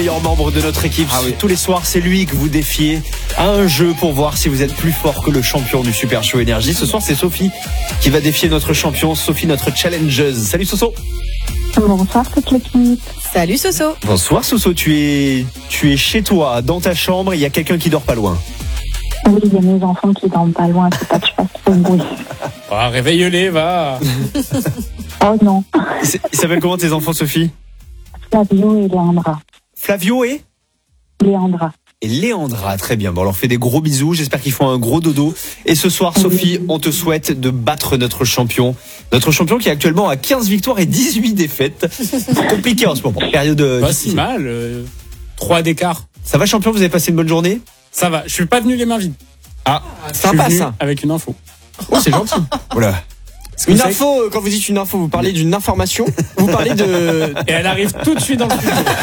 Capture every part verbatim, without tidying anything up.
Meilleur membre de notre équipe. Ah oui. Tous les soirs, c'est lui que vous défiez à un jeu pour voir si vous êtes plus fort que le champion du Super Show Énergie. Ce soir, c'est Sophie qui va défier notre champion, Sophie, notre challengeuse. Salut Soso. Bonsoir toute l'équipe. Salut Soso. Bonsoir Soso, tu es, tu es chez toi, dans ta chambre, il y a quelqu'un qui dort pas loin. Oui, il y a mes enfants qui dorment pas loin, c'est pas que je fasse trop de bruit. Ah, réveille-les, va. Oh non. Ils s'appellent comment tes enfants, Sophie? Flavio et Léandra. Flavio et Léandra. Et Léandra, très bien. Bon, on leur fait des gros bisous. J'espère qu'ils font un gros dodo. Et ce soir, Sophie, on te souhaite de battre notre champion. Notre champion qui est actuellement à quinze victoires et dix-huit défaites. C'est compliqué en ce moment. Période Pas difficile. si mal. Euh, trois d'écart. Ça va, champion? Vous avez passé une bonne journée? Ça va. Je suis pas venu les mains vides. Ah, Je suis Sympa venu ça. avec une info. oh, c'est gentil. Voilà. Une info, quand vous dites une info, vous parlez d'une information. Vous parlez de. Et elle arrive tout de suite dans le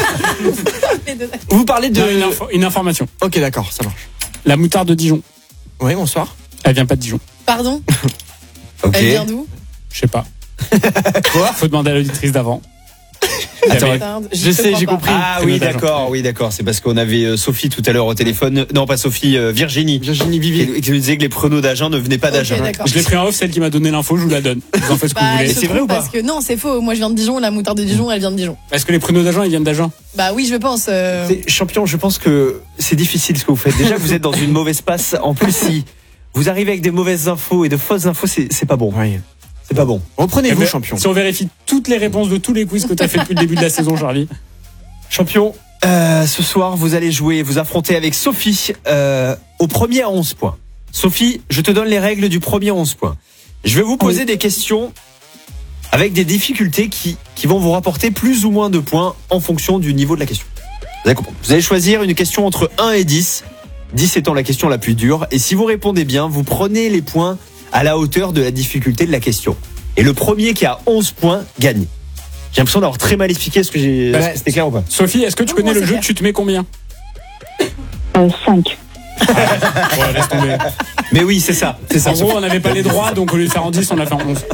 studio. Vous parlez de. Non, une, info- une information. Ok, d'accord, ça marche. La moutarde de Dijon. Oui, bonsoir. Elle vient pas de Dijon. Pardon. Ok. Elle vient d'où? Je sais pas. Quoi? Faut demander à l'auditrice d'avant. Attends, avait- Moutarde, je te sais, crois j'ai pas. compris. Ah C'est oui, notre agent. d'accord, oui, d'accord. C'est parce qu'on avait euh, Sophie tout à l'heure au téléphone. Non, pas Sophie, euh, Virginie. Virginie Vivier. Qui, qui nous disait que les pronos d'agent ne venaient pas Ok, d'agent. d'accord. Je l'ai pris en off, celle qui m'a donné l'info, je vous la donne. Vous en faites ce que Bah, vous voulez. je c'est vrai trouve ou pas? Parce que non, c'est faux. Moi, je viens de Dijon. La moutarde de Dijon, elle vient de Dijon. Est-ce que les pruneaux d'agent, ils viennent d'agent? Bah oui, je pense. euh, C'est- Champion, je pense que c'est difficile ce que vous faites. Déjà, vous êtes dans une mauvaise passe. En plus, si vous arrivez avec des mauvaises infos et de fausses infos, c'est c'est pas bon. Oui. C'est pas bon. Reprenez-vous, Eh ben, champion. Si on vérifie toutes les réponses de tous les quiz que tu as fait depuis le début de la saison, Charlie. Champion, euh, ce soir, vous allez jouer, vous affronter avec Sophie euh, au premier à onze points. Sophie, je te donne les règles du premier à onze points. Je vais vous poser des questions avec des difficultés qui, qui vont vous rapporter plus ou moins de points en fonction du niveau de la question. Vous allez comprendre. Vous allez choisir une question entre un et dix, dix étant la question la plus dure. Et si vous répondez bien, vous prenez les points à la hauteur de la difficulté de la question. Et le premier qui a onze points gagne. J'ai l'impression d'avoir très mal expliqué ce que j'ai. Bah, Est-ce que C'était clair ou pas? Sophie, est-ce que tu Non, connais moi, le c'est jeu? clair. Tu te mets combien? Euh, cinq. Ouais, laisse tomber. Mais oui, c'est ça. C'est ça. En gros, on n'avait pas les droits, donc au lieu de faire en dix, on l'a fait en onze.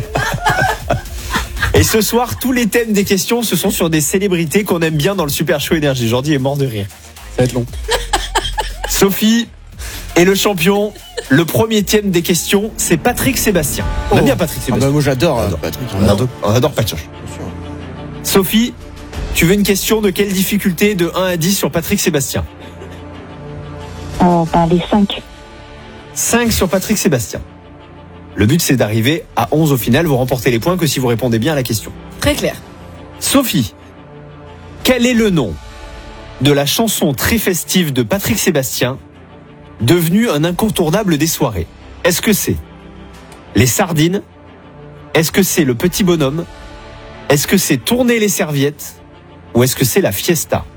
Et ce soir, tous les thèmes des questions, ce sont sur des célébrités qu'on aime bien dans le Super Show Énergie. Jordi est mort de rire. Ça va être long. Sophie est le champion. Le premier thème des questions, c'est Patrick Sébastien. On aime Oh. bien Patrick Ah Sébastien. bah moi j'adore euh, Patrick. On adore, on adore Patrick. Sophie, tu veux une question de quelle difficulté de un à dix sur Patrick Sébastien? Euh, bah, les cinq. cinq sur Patrick Sébastien. Le but, c'est d'arriver à onze au final. Vous remportez les points que si vous répondez bien à la question. Très clair. Sophie, quel est le nom de la chanson très festive de Patrick Sébastien, devenue un incontournable des soirées? Est-ce que c'est les sardines? Est-ce que c'est le petit bonhomme? Est-ce que c'est tourner les serviettes? Ou est-ce que c'est la fiesta?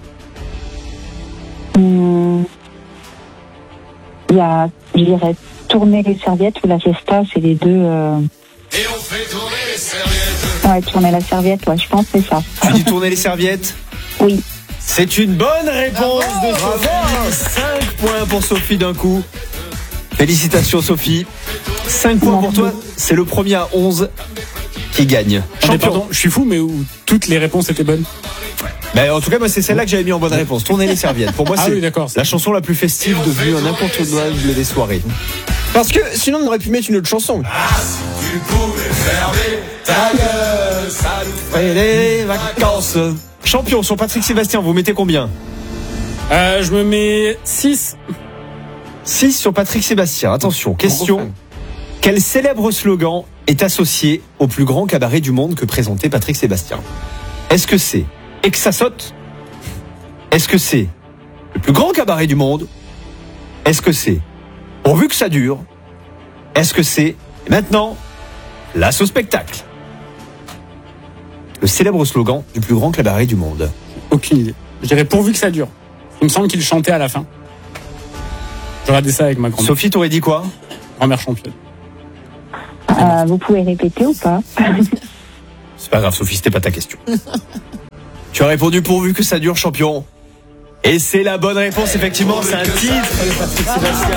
Hum, Il y a, je dirais, tourner les serviettes ou la fiesta, c'est les deux. Euh... Et on fait tourner les serviettes. Ouais, tourner la serviette, ouais, je pense que c'est ça. Tu dis tourner les serviettes? Oui. C'est une bonne réponse de Sophie. cinq points pour Sophie d'un coup. Félicitations Sophie. cinq points pour toi. C'est le premier à onze qui gagne. Attendez, pardon, je suis fou, mais où toutes les réponses étaient bonnes. Ben, en tout cas, moi, c'est celle-là que j'avais mis en bonne réponse. Tourner les serviettes. Pour moi, Ah c'est oui, d'accord. la chanson la plus festive devenue un incontournable des soirées. Parce que sinon on aurait pu mettre une autre chanson. Tu pouvais fermer ta gueule, ça nous ferait Et les vacances. Champion sur Patrick Sébastien, vous mettez combien? Euh, je me mets six. six sur Patrick Sébastien. Attention, question. Quel célèbre slogan est associé au plus grand cabaret du monde que présentait Patrick Sébastien? Est-ce que c'est et que ça saute? Est-ce que c'est le plus grand cabaret du monde? Est-ce que c'est pourvu que ça dure? Est-ce que c'est et maintenant place au spectacle? Le célèbre slogan du plus grand cabaret du monde. Aucune idée. Je dirais pourvu que ça dure. Il me semble qu'il chantait à la fin. Je regardais ça avec ma grand-mère. Sophie, t'aurais dit quoi? Grand-mère championne. Euh, vous pouvez répéter ou pas? C'est pas grave, Sophie, c'était pas ta question. Tu as répondu pourvu que ça dure, champion. Et c'est la bonne réponse, effectivement, c'est un titre de Patrick Sébastien.